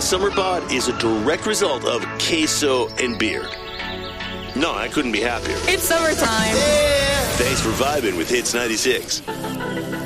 last summer bod is a direct result of queso and beer. No, I couldn't be happier. It's summertime. Thanks for vibing with Hits 96.